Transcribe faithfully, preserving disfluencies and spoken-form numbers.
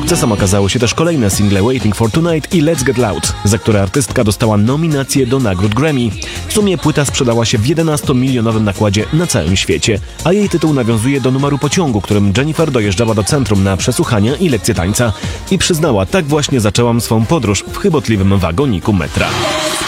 Sukcesem okazały się też kolejne single Waiting for Tonight i Let's Get Loud, za które artystka dostała nominację do nagród Grammy. W sumie płyta sprzedała się w jedenastomilionowym nakładzie na całym świecie, a jej tytuł nawiązuje do numeru pociągu, którym Jennifer dojeżdżała do centrum na przesłuchania i lekcje tańca. I przyznała, tak właśnie zaczęłam swą podróż w chybotliwym wagoniku metra.